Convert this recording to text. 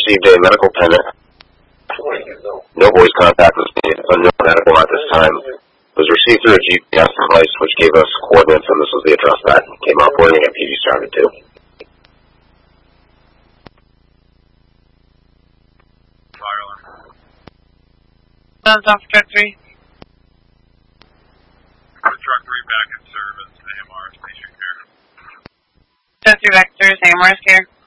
received a medical pendant. No voice contact was made. Unknown medical at this time. Was received through a GPS device, which gave us coordinates, and this was the address that came up where the MPD started to. Off truck 3. Truck 3 back in service, AMR station care. Truck 3 back in service, AMR care.